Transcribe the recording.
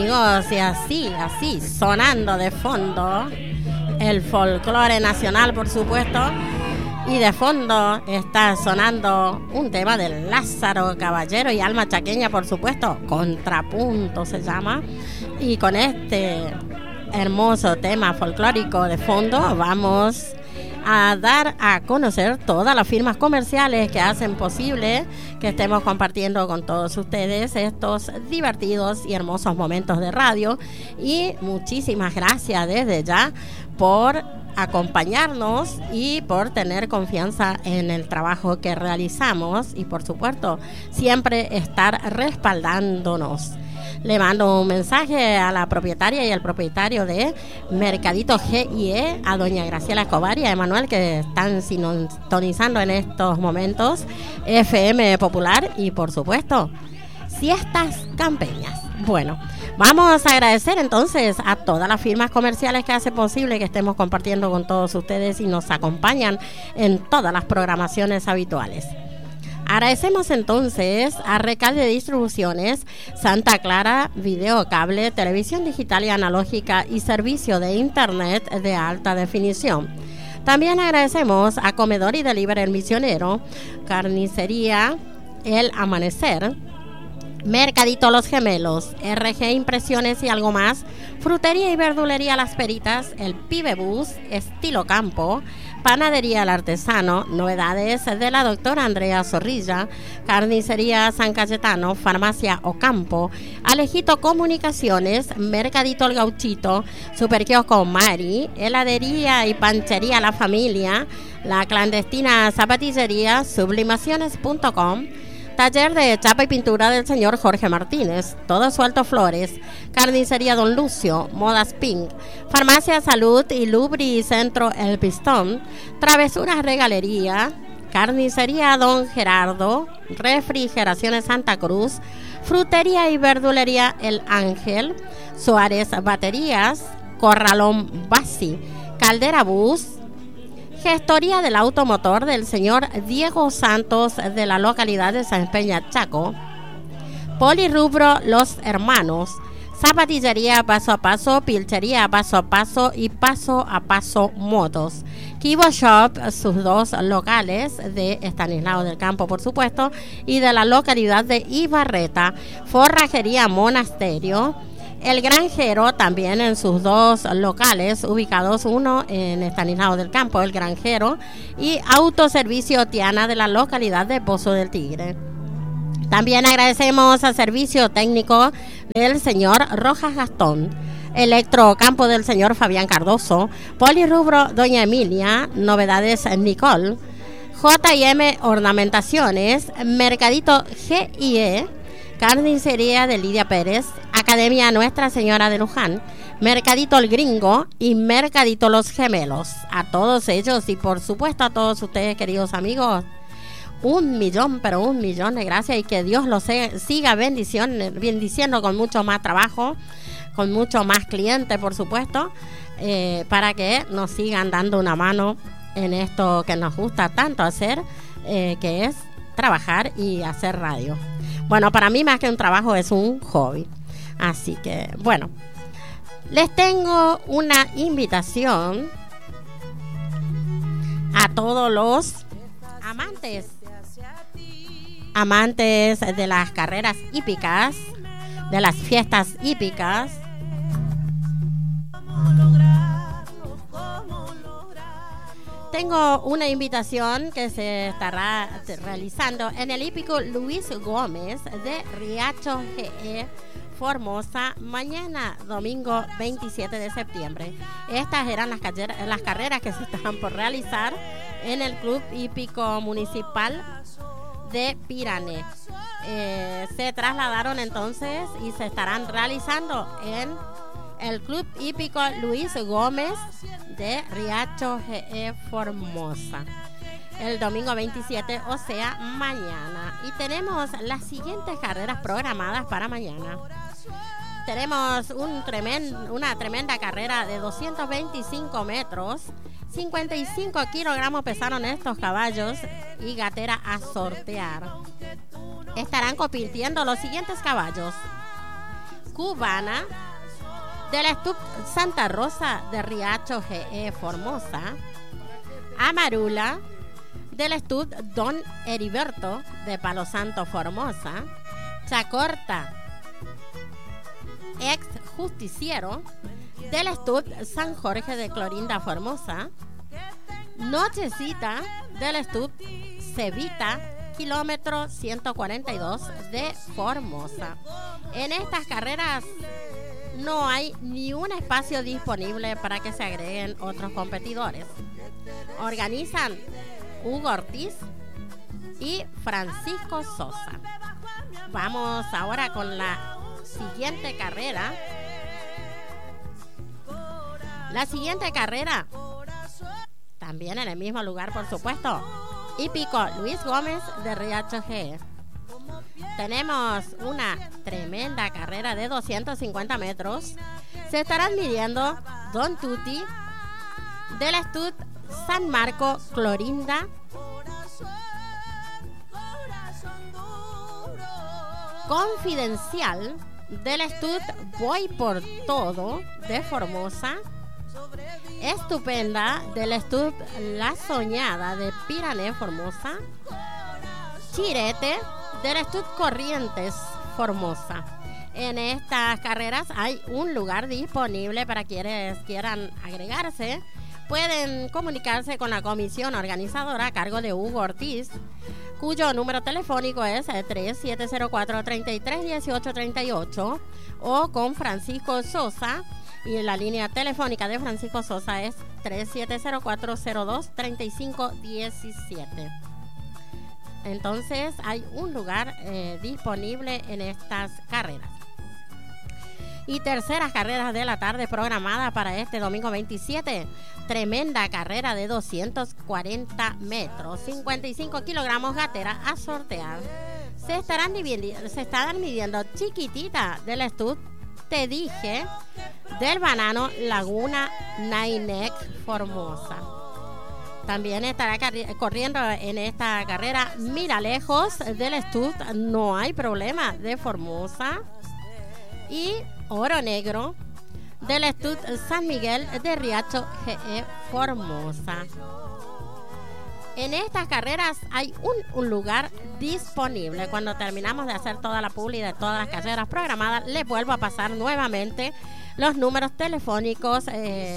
amigos, y así, sonando de fondo el folclore nacional, por supuesto. Y de fondo está sonando un tema de Lázaro Caballero y Alma Chaqueña, por supuesto, Contrapunto se llama. Y con este hermoso tema folclórico de fondo vamos a dar a conocer todas las firmas comerciales que hacen posible que estemos compartiendo con todos ustedes estos divertidos y hermosos momentos de radio. Y muchísimas gracias desde ya por acompañarnos y por tener confianza en el trabajo que realizamos y, por supuesto, siempre estar respaldándonos. Le mando un mensaje a la propietaria y al propietario de Mercadito G&E, a doña Graciela Escobar y a Emanuel, que están sintonizando en estos momentos FM Popular y, por supuesto, Siestas Campeñas. Bueno, vamos a agradecer entonces a todas las firmas comerciales que hacen posible que estemos compartiendo con todos ustedes y nos acompañan en todas las programaciones habituales. Agradecemos entonces a Recalde Distribuciones, Santa Clara, Video Cable, Televisión Digital y Analógica y Servicio de Internet de alta definición. También agradecemos a Comedor y Delivery El Misionero, Carnicería El Amanecer, Mercadito Los Gemelos, RG Impresiones y Algo Más, Frutería y Verdulería Las Peritas, El Pibe Bus, Estilo Campo, Panadería El Artesano, Novedades de la doctora Andrea Zorrilla, Carnicería San Cayetano, Farmacia Ocampo, Alejito Comunicaciones, Mercadito El Gauchito, Superquiosco Mari, Heladería y Panchería La Familia, La Clandestina Zapatillería, Sublimaciones.com, Taller de Chapa y Pintura del señor Jorge Martínez, Todo Suelto Flores, Carnicería Don Lucio, Modas Pink, Farmacia Salud y Lubri Centro El Pistón, Travesuras Regalería, Carnicería Don Gerardo, Refrigeraciones Santa Cruz, Frutería y Verdulería El Ángel, Suárez Baterías, Corralón Basi, Caldera Bus, Gestoría del Automotor del señor Diego Santos de la localidad de San Peña, Chaco, Polirrubro Los Hermanos, Zapatillería Paso a Paso, Pilchería Paso a Paso y Paso a Paso Motos, Kibo Shop, sus dos locales de Estanislao del Campo, por supuesto, y de la localidad de Ibarreta, Forrajería Monasterio, El Granjero, también en sus dos locales ubicados, uno en Estanislao del Campo, El Granjero, y Autoservicio Tiana de la localidad de Pozo del Tigre. También agradecemos al servicio técnico del señor Rojas Gastón, Electrocampo del señor Fabián Cardoso, Polirrubro Doña Emilia, Novedades Nicole, J&M Ornamentaciones, Mercadito G&E, Carnicería de Lidia Pérez, Academia Nuestra Señora de Luján, Mercadito El Gringo y Mercadito Los Gemelos. A todos ellos y por supuesto a todos ustedes, queridos amigos, un millón de gracias y que Dios los siga bendiciendo con mucho más trabajo, con mucho más clientes, por supuesto, para que nos sigan dando una mano en esto que nos gusta tanto hacer, que es trabajar y hacer radio. Bueno, para mí más que un trabajo es un hobby. Así que, bueno, les tengo una invitación a todos los amantes de las carreras hípicas, de las fiestas hípicas. Tengo una invitación que se estará realizando en el hípico Luis Gómez de Riacho G&E, Formosa, mañana domingo 27 de septiembre. Estas eran las carreras que se estaban por realizar en el Club Hípico Municipal de Pirané. Se trasladaron entonces y se estarán realizando en el Club Hípico Luis Gómez de Riacho G&E, Formosa, el domingo 27, o sea, mañana. Y tenemos las siguientes carreras programadas para mañana. Tenemos una tremenda carrera de 225 metros, 55 kilogramos pesaron estos caballos y gatera a sortear. Estarán compitiendo los siguientes caballos: Cubana, del Stud Santa Rosa de Riacho GE Formosa, Amarula, del Stud Don Heriberto de Palo Santo Formosa, Chacorta, ex justiciero, del Stud San Jorge de Clorinda Formosa, Nochecita, del Stud Cevita, kilómetro 142 de Formosa. En estas carreras no hay ni un espacio disponible para que se agreguen otros competidores. Organizan Hugo Ortiz y Francisco Sosa. Vamos ahora con la siguiente carrera. La siguiente carrera, también en el mismo lugar, por supuesto, Hípico Luis Gómez de Riacho GE. Tenemos una tremenda carrera de 250 metros. Se estarán midiendo Don Tutti del Stud San Marco Clorinda, Confidencial del Stud Voy por Todo de Formosa, Estupenda del Stud La Soñada de Pirané Formosa, Chirete del Stud Corrientes Formosa. En estas carreras hay un lugar disponible para quienes quieran agregarse. Pueden comunicarse con la comisión organizadora a cargo de Hugo Ortiz, cuyo número telefónico es 3704-331838, o con Francisco Sosa, y la línea telefónica de Francisco Sosa es 3704-02-3517. Entonces hay un lugar disponible en estas carreras. Y terceras carreras de la tarde programada para este domingo 27. Tremenda carrera de 240 metros, 55 kilogramos gatera a sortear. Se estarán midiendo Chiquitita del Stud Te Dije del Banano Laguna Nainec Formosa. También estará corriendo en esta carrera Miralejos del Stud No Hay Problema de Formosa y Oro Negro del Stud San Miguel de Riacho GE Formosa. En estas carreras hay un lugar disponible. Cuando terminamos de hacer toda la publi de todas las carreras programadas, les vuelvo a pasar nuevamente los números telefónicos